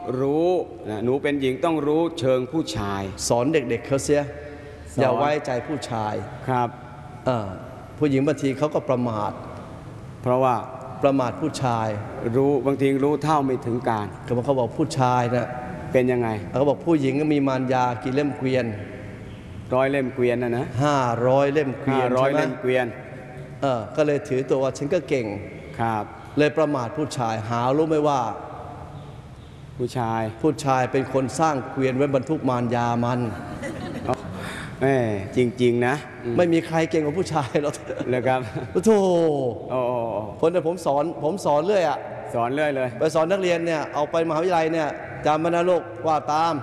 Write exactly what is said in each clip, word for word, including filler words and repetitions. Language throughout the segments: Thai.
รู้นะหนูเป็นหญิงต้องรู้เชิงผู้ชายสอนเด็กๆ เเขาเสียอย่าไว้ใจผู้ชายครับผู้หญิงบางทีเขาก็ประมาทเพราะว่าประมาทผู้ชายรู้บางทีรู้เท่าไม่ถึงการเขาบอกผู้ชายนะเป็นยังไงเขาบอกผู้หญิงก็มีมารยากี่เล่มเกวียนร้อยเล่มเกวียนนะนะห้าร้อยเล่มเกวียนร้อยเล่มเกวียนเออก็เลยถือตัวว่าฉันก็เก่งครับเลยประมาทผู้ชายหารู้ไหมว่าผู้ชายผู้ชายเป็นคนสร้างเกวียนไว้บรรทุกมารยามันแม่จริงๆนะไม่มีใครเก่งกว่าผู้ชายหรอกเลยครับโอ้โหคนแต่ผมสอนผมสอนเรื่อยอ่ะสอนเรื่อยเลยไปสอนนักเรียนเนี่ยเอาไปมหาวิทยาลัยเนี่ยจำมานะลูกว่าตาม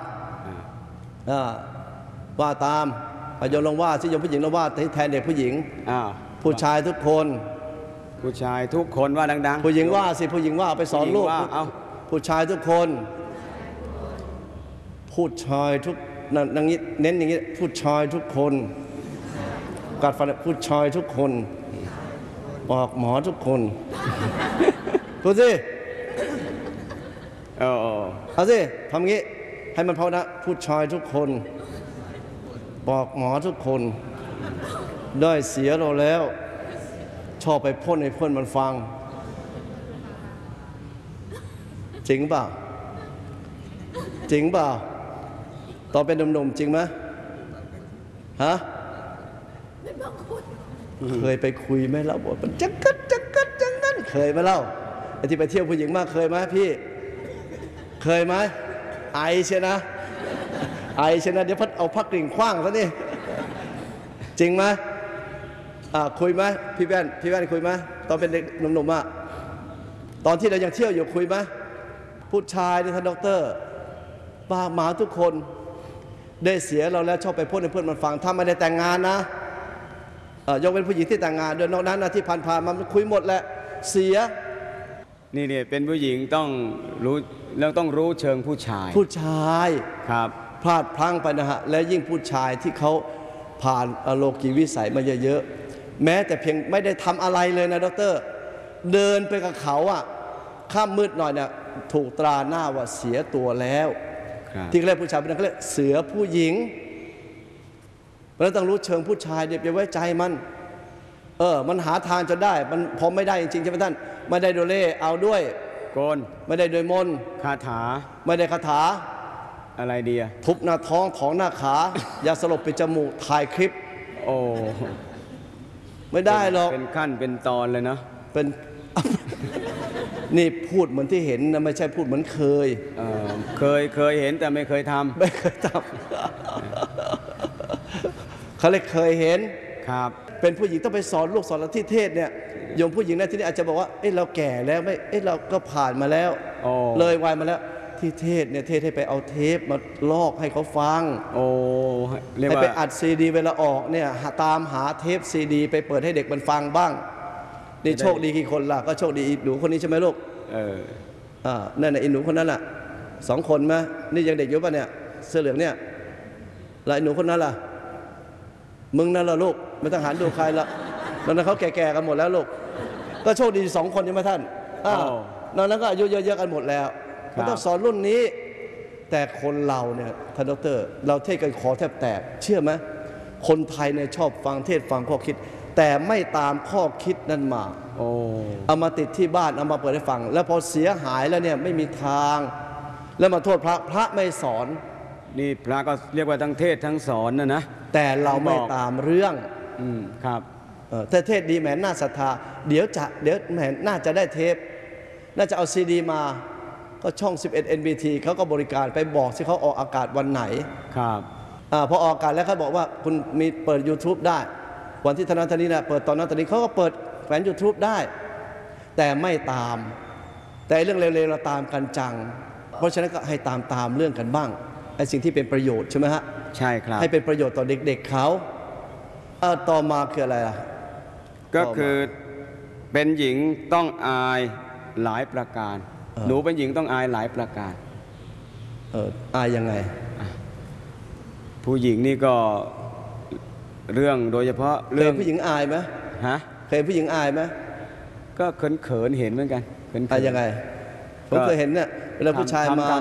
ว่าตามโยมลองว่าที่โยมผู้หญิงลองว่าแทนเด็กผู้หญิงผู้ชายทุกคนผู้ชายทุกคนว่าดังๆผู้หญิงว่าสิผู้หญิงว่าไปสอนลูกผู้ชายทุกคนผู้ชายทุกนั่งนี้เน้นอย่างนี้ผู้ชายทุกคนกัดฟันผู้ชายทุกคนบอกหมอทุกคนพูดสิเออเอาสิทำงี้ให้มันพอนะผู้ชายทุกคนบอกหมอทุกคนได้เสียเราแล้วชอบไปพ่นให้เพื่อนมันฟังจริงเปล่าจริงเปล่าตอนเป็นหนุ่มๆจริงไหมฮะเคยไปคุยไหมเล่าบอกมันจักกัดจักกัดจังนั้นเคยไหมเล่าไอ้ที่ไปเที่ยวผู้หญิงมากเคยไหมพี่เคยไหมไอเชียนะไอเชียนะเดี๋ยวพัดเอาพักกลิ่งคว้างซะนี่จริงไหมอ่าคุยไหมพี่แว่นพี่แว่นคุยไหมตอนเป็นเด็กหนุ่มๆอ่ะตอนที่เรายังเที่ยวอยู่คุยไหมผู้ชายนี่ท่านด็อกเตอร์ป้าหมาทุกคนได้เสียเราแล้วชอบไปพูดให้เพื่อนมันฟังถ้าไม่ได้แต่งงานนะยกเป็นผู้หญิงที่แต่งงานเดือนนอกนั้นนะที่ผ่านๆมันคุยหมดแหละเสียนี่เนี่ยเป็นผู้หญิงต้องรู้เราต้องรู้เชิงผู้ชายผู้ชายครับพลาดพลั้งไปนะฮะและยิ่งผู้ชายที่เขาผ่านโลกีวิสัยมาเยอะๆแม้แต่เพียงไม่ได้ทำอะไรเลยนะดร.เดินไปกับเขาอ่ะข้ามมืดหน่อยเนี่ยถูกตราหน้าว่าเสียตัวแล้วที่เรียกผู้ชายเป็นเขาเรียกเสือผู้หญิงเพราะฉะนั้นต้องรู้เชิงผู้ชายเดี๋ยวไปไว้ใจมันเออมันหาทางจนได้มันพอไม่ได้จริงๆใช่ไหมท่านไม่ได้โดยเล่เอาด้วยโกนไม่ได้โดยมนคาถาไม่ได้คาถาอะไรดีอะทุบหน้าท้องถองหน้าขายาสลบปิดจมูกถ่ายคลิปโอ้ไม่ได้หรอกเป็นขั้นเป็นตอนเลยเนาะเป็นนี่พูดเหมือนที่เห็นนะไม่ใช่พูดเหมือนเคยเออเคยเคยเห็นแต่ไม่เคยทำไม่เคยทำเขาเลยเคยเห็นครับเป็นผู้หญิงต้องไปสอนลูกสอนที่เทศเนี่ยโยมผู้หญิงนะที่นี่อาจจะบอกว่าเอ้เราแก่แล้วไม่เอ้เราก็ผ่านมาแล้วเลยวัยมาแล้วที่เทศเนี่ยเทศให้ไปเอาเทปมาลอกให้เขาฟังโอ้ให้ไปอัดซีดีเวลาออกเนี่ยตามหาเทปซีดีไปเปิดให้เด็กมันฟังบ้างนี่โชคดีกี่คนล่ะก็โชคดีหนูคนนี้ใช่ไหมลูกเอออ่านั่นน่ะไอ้หนูคนนั้นล่ะสองคนไหมนี่ยังเด็กอยู่ป่ะเนี่ยเสื้อเหลืองเนี่ยแล้วไอ้หนูคนนั้นล่ะมึงนั่นล่ะลูกไม่ต้องหันดูใครละตอนนั้นเขาแก่ๆกันหมดแล้วลูกก็โชคดีสองคนใช่ไหมท่านอ้าวนอกนั้นก็อายุเยอะๆกันหมดแล้วมันต้องสอนรุ่นนี้แต่คนเราเนี่ยท่านดร.เราเทศกันขอแทบแตกเชื่อไหมคนไทยเนี่ยชอบฟังเทศฟังข้อคิดแต่ไม่ตามข้อคิดนั้นมาโอ้เอามาติดที่บ้านเอามาเปิดให้ฟังแล้วพอเสียหายแล้วเนี่ยไม่มีทางแล้วมาโทษพระพระไม่สอนนี่พระก็เรียกว่าทั้งเทศทั้งสอนนะนะแต่เราไม่ตามเรื่องอืมครับถ้าเทศดีแหมน่าศรัทธาเดี๋ยวจะเดี๋ยวแหมน่าจะได้เทปน่าจะเอาซีดีมาก็ช่องสิบเอ็ด เอ็น บี ที เขาก็บริการไปบอกสิเขาออกอากาศวันไหนครับอ่าพอออกอากาศแล้วเขาบอกว่าคุณมีเปิด YouTube ได้วันที่ธนาธนีนะเปิดตอนนั้นตอนนี้เขาก็เปิดแฟน YouTube ได้แต่ไม่ตามแต่เรื่องเร็วๆเราตามกันจังเพราะฉะนั้นก็ให้ตามตามเรื่องกันบ้างไอ้สิ่งที่เป็นประโยชน์ใช่ไหมฮะใช่ครับให้เป็นประโยชน์ต่อเด็กๆเขาเออต่อมาคืออะไรล่ะก็คือเป็นหญิงต้องอายหลายประการหนูเป็นหญิงต้องอายหลายประการเอออายยังไงผู้หญิงนี่ก็เรื่องโดยเฉพาะเรื่องผู้หญิงอายไหมฮะเคยผู้หญิงอายไหมก็เขินเขินเห็นเหมือนกันเขินอายยังไงผมเคยเห็นเนี่ยเวลาผู้ชายมา